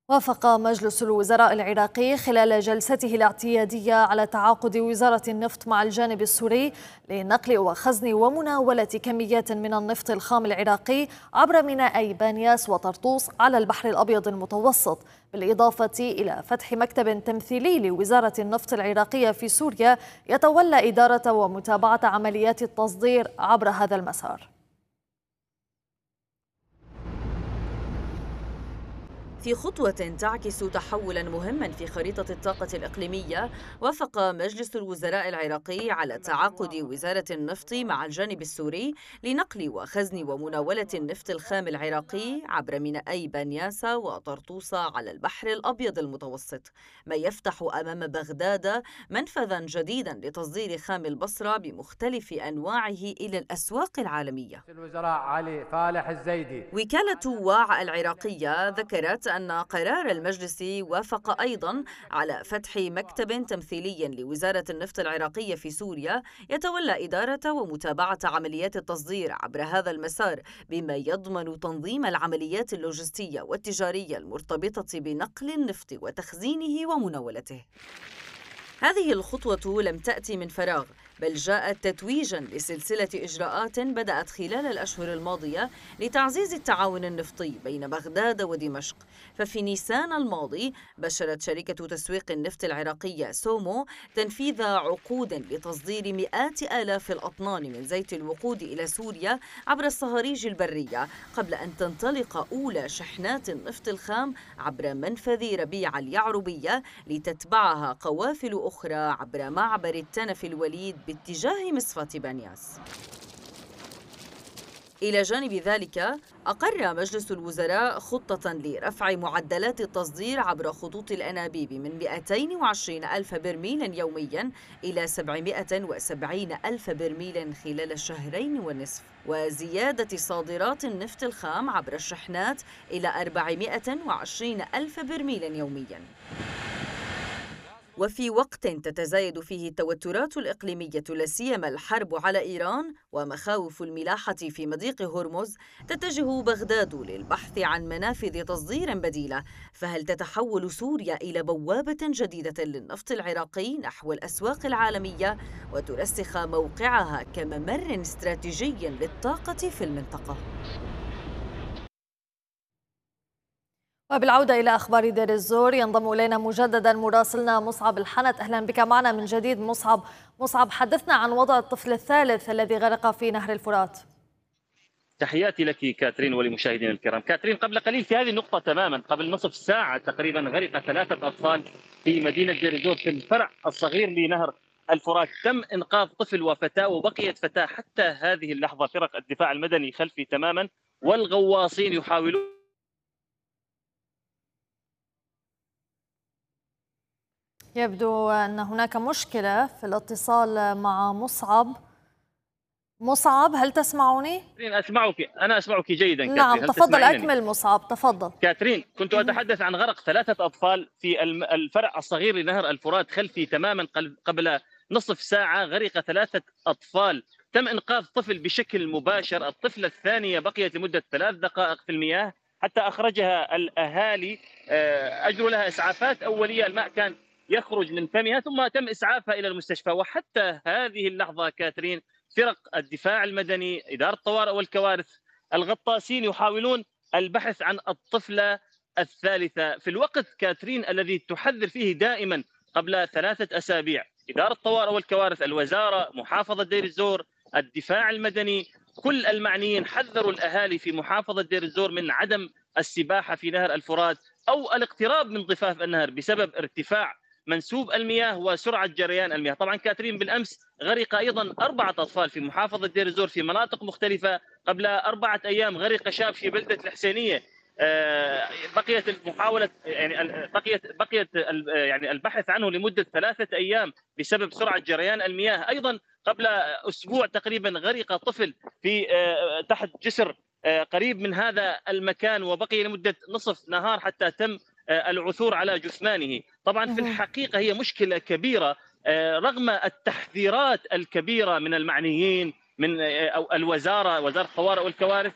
وافق مجلس الوزراء العراقي خلال جلسته الاعتيادية على تعاقد وزارة النفط مع الجانب السوري لنقل وخزن ومناولة كميات من النفط الخام العراقي عبر مينائي بانياس وطرطوس على البحر الأبيض المتوسط، بالإضافة إلى فتح مكتب تمثيلي لوزارة النفط العراقية في سوريا يتولى إدارة ومتابعة عمليات التصدير عبر هذا المسار. في خطوة تعكس تحولا مهما في خريطة الطاقة الإقليمية، وافق مجلس الوزراء العراقي على تعاقد وزارة النفط مع الجانب السوري لنقل وخزن ومناولة النفط الخام العراقي عبر مينائي بانياسا وطرطوس على البحر الأبيض المتوسط، ما يفتح أمام بغداد منفذا جديدا لتصدير خام البصرة بمختلف أنواعه إلى الأسواق العالمية. الوزراء علي فالح الزيدي. وكالة واع العراقية ذكرت أن قرار المجلس وافق أيضا على فتح مكتب تمثيلي لوزارة النفط العراقية في سوريا يتولى إدارة ومتابعة عمليات التصدير عبر هذا المسار، بما يضمن تنظيم العمليات اللوجستية والتجارية المرتبطة بنقل النفط وتخزينه ومناولته. هذه الخطوة لم تأتي من فراغ، بل جاءت تتويجاً لسلسلة إجراءات بدأت خلال الأشهر الماضية لتعزيز التعاون النفطي بين بغداد ودمشق. ففي نيسان الماضي بشرت شركة تسويق النفط العراقية سومو تنفيذ عقود لتصدير مئات آلاف الأطنان من زيت الوقود إلى سوريا عبر الصهاريج البرية، قبل أن تنطلق أولى شحنات النفط الخام عبر منفذ ربيع اليعربية لتتبعها قوافل أخرى عبر معبر التنف الوليد باتجاه مصفاة بانياس. إلى جانب ذلك، أقر مجلس الوزراء خطة لرفع معدلات التصدير عبر خطوط الأنابيب من 220 ألف برميل يوميا إلى 770 ألف برميل خلال الشهرين والنصف، وزيادة صادرات النفط الخام عبر الشحنات إلى 420 ألف برميل يوميا. وفي وقت تتزايد فيه التوترات الإقليمية لا سيما الحرب على إيران ومخاوف الملاحة في مضيق هرمز، تتجه بغداد للبحث عن منافذ تصدير بديلة. فهل تتحول سوريا إلى بوابة جديدة للنفط العراقي نحو الأسواق العالمية وترسخ موقعها كممر استراتيجي للطاقة في المنطقة؟ وبالعودة إلى أخبار دير الزور، ينضم إلينا مجددا مراسلنا مصعب الحنت. أهلا بك معنا من جديد مصعب، حدثنا عن وضع الطفل الثالث الذي غرق في نهر الفرات. تحياتي لك كاترين ولمشاهدينا الكرام. كاترين، قبل قليل في هذه النقطة تماما قبل نصف ساعة تقريبا غرق 3 أطفال في مدينة دير الزور في الفرع الصغير لنهر الفرات. تم إنقاذ طفل وفتاة وبقيت فتاة حتى هذه اللحظة. فرق الدفاع المدني خلفي تماما والغواصين يحاولون. يبدو أن هناك مشكلة في الاتصال مع مصعب، هل تسمعني؟ أنا أسمعك جيدا نعم، كاترين، هل تفضل تسمعينني؟ أكمل مصعب، تفضل. كاترين، كنت أتحدث عن غرق 3 أطفال في الفرع الصغير لنهر الفرات خلفي تماما. قبل نصف ساعة غرق 3 أطفال. تم إنقاذ طفل بشكل مباشر. الطفلة الثانية بقيت لمدة 3 دقائق في المياه حتى أخرجها الأهالي. أجروا لها إسعافات أولية، الماء كان يخرج من فمها، ثم تم إسعافها إلى المستشفى. وحتى هذه اللحظة كاترين، فرق الدفاع المدني، إدارة الطوارئ والكوارث، الغطاسين يحاولون البحث عن الطفلة الثالثة في الوقت كاترين الذي تحذر فيه دائما. قبل 3 أسابيع إدارة الطوارئ والكوارث، الوزارة، محافظة دير الزور، الدفاع المدني، كل المعنيين حذروا الأهالي في محافظة دير الزور من عدم السباحة في نهر الفرات أو الاقتراب من ضفاف النهر بسبب ارتفاع منسوب المياه وسرعة جريان المياه. طبعا كاترين، بالأمس غرق أيضا 4 أطفال في محافظة دير الزور في مناطق مختلفة. قبل 4 أيام غرق شاب في بلدة الحسينية. بقيت المحاولة يعني يعني البحث عنه لمدة 3 أيام بسبب سرعة جريان المياه. أيضا قبل أسبوع تقريبا غرق طفل في تحت جسر قريب من هذا المكان، وبقي لمدة نصف نهار حتى تم العثور على جثمانه. طبعا في الحقيقة هي مشكلة كبيرة رغم التحذيرات الكبيرة من المعنيين، من أو الوزارة، وزارة الطوارئ والكوارث،